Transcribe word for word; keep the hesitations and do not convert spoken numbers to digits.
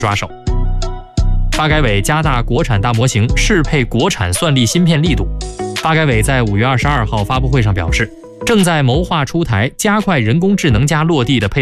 抓手。发改委加大国产大模型适配国产算力芯片力度。发改委在五月二十二号发布会上表示，正在谋划出台加快人工智能加落地的配